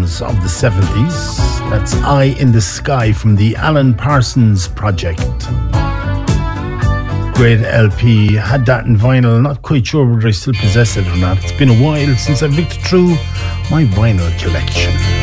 anthems of the 70s. That's Eye in the Sky from the Alan Parsons Project. Great LP. Had that in vinyl. Not quite sure whether I still possess it or not. It's been a while since I've looked through my vinyl collection.